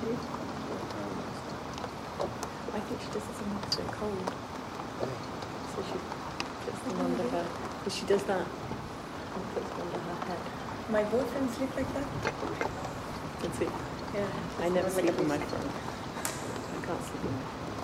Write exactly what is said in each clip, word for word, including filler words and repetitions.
she? I think she does it sometimes it's so cold. So she puts them under her. Because she does that and puts them under her head. My boyfriend sleep like that. That's it. Yeah. I never sleep with my friend. I can't sleep with my friend.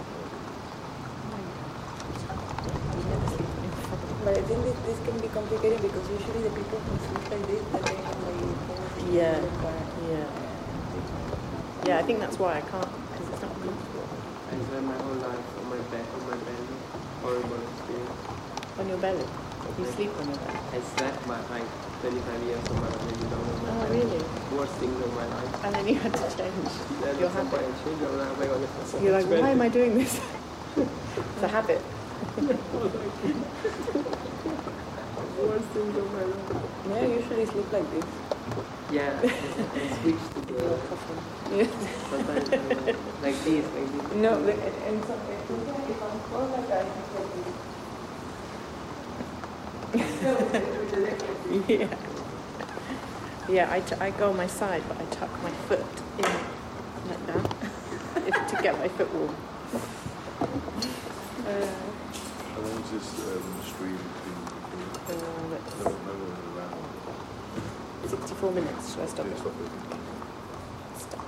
You never sleep with your friend. But I think this, this can be complicated because usually the people who sleep like this, that they have like yeah, yeah, yeah. I think that's why I can't, because it's not comfortable. I spent my whole life on my bed, on my belly. Horrible experience. On your belly? You sleep on your belly? I slept my like twenty-five years of my life, maybe longer. Oh, belly. Really? Worst things of my life. And then you had to change then your habit. I changed, I'm like, oh my God, this is so You're like, better. why am I doing this? It's a habit. Worst things of my life. Yeah, I usually sleep like this. Yeah, I switched to the Yeah. sometimes uh, like this, like this. No, the, and so, if I'm cold like that, I Yeah. Yeah, I, t- I go on my side, but I tuck my foot in like that if, to get my foot warm. Uh, How long is this um, stream been recording? uh, No, no one around. sixty-four minutes. Should I stop Yeah, it? stop it. Stop.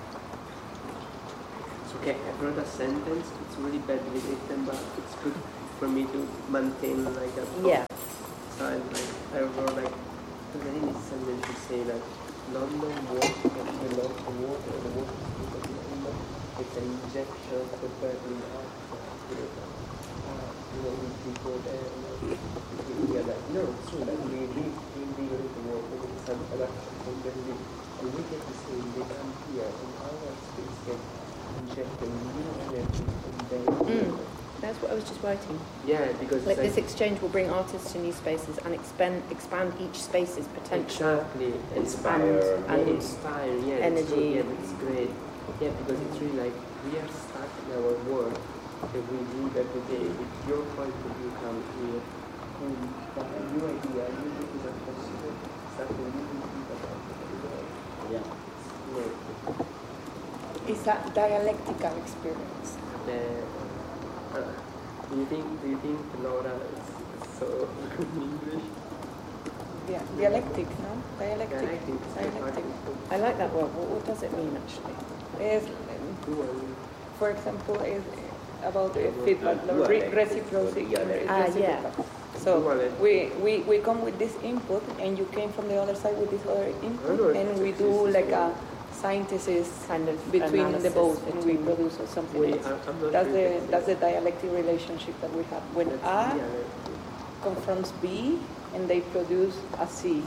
Okay, I wrote a sentence. It's really badly written, but it's good for me to maintain like a Yeah. side. Like I wrote like the very neat sentence to say like London water, the local water, the water is of London. It's an injection for Berlin art. You know, we people there, we are like, no, it's true, like we live in the world, with some production from Berlin, and we get the same, they come here, and our space get injected new energy from Berlin. Mm. That's what I was just writing. Yeah, because Like it's this exchange will bring artists to new spaces and expand expand each space's potential. exactly, Inspire and and inspire, yeah, energy. It's true, yeah, it's great. Yeah, because it's really like we are stuck in our work that we live every day. With your point of view come here, and but a new idea, a new thing that possible, something you can think about every day. Yeah, it's great. It's a dialectical experience. Uh, uh, do you think? Do you think Laura is so good in English? Yeah, dialectic, no? Dialectic. Dialectic. Dialectic. I like that word. What, what does it mean actually? Is, for example, is about uh, feedback, no? Re- reciprocity. Ah, yeah. So we, we, we come with this input, and you came from the other side with this other input, and we do like a synthesis Kind of between analysis the both, and we between- produce something Wait, else. I'm- I'm not That's sure the if it's- that's the dialectic relationship that we have. When A confronts B, and they produce a C.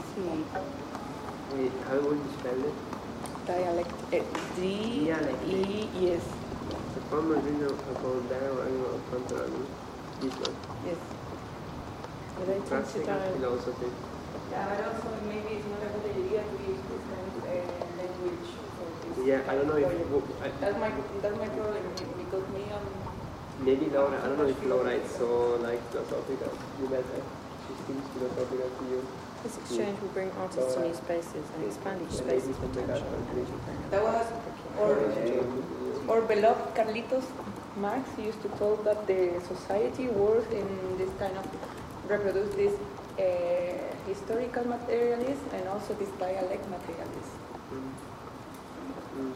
Wait, how would you spell it? Dialect. eh, D Dialectic. E yes. The former region about diagonal control. This one. Yes. Related to Classical dial- philosophy. Yeah, but also maybe it's not a good idea to use this kind of uh, language for this. Yeah, I don't know if project. I, That's my that's my problem because me um maybe Laura. I don't know if Laura is so like philosophical. You met her. She seems philosophical to you. This exchange will bring artists to new spaces and expand each The space's lady from the potential. garden. that was or or beloved Carlitos Marx used to tell that the society works in this kind of reproduce this uh, historical materialism and also this dialect materialism. Mm. Mm.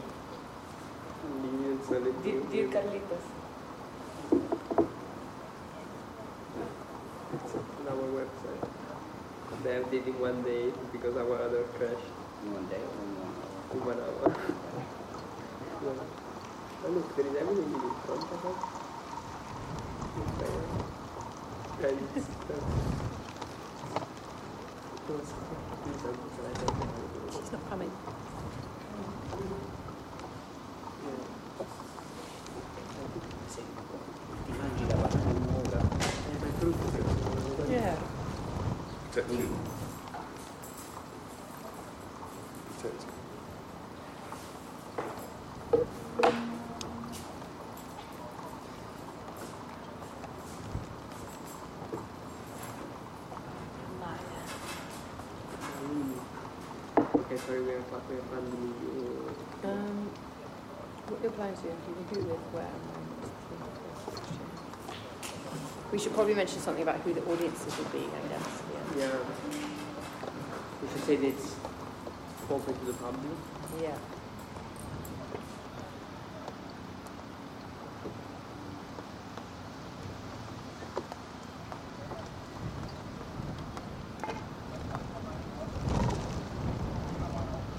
You didn't sell it to Dear, me. dear Carlitos. It's on our website. They have did in one day because our other crashed. In one day or in one hour? In one hour. Yeah. Oh, look, there is everything in front of us. Yeah, it's, uh, She's not coming. Ti mangi la pasta in uova. Yeah. Protected. Protected. Okay, sorry, we are, we are funding you. Um, What you're planning to do, do you agree with where and when? We should probably mention something about who the audiences will be, I guess. Yeah. Yeah. We should say that it's open to the public. Yeah.